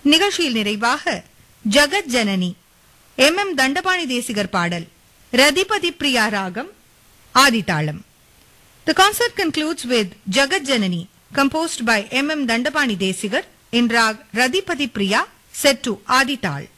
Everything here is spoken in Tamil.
நிகழ்ச்சியில் நிறைவாக ஜகத் ஜனனி MM தண்டபாணி தேசிகர் பாடல் ரதிபதி பிரியா ராகம் ஆதிதாளம். The concert concludes with Jagat Janani composed by MM Dandapani Desigar in rag Radipati Priya set to Adi Tal.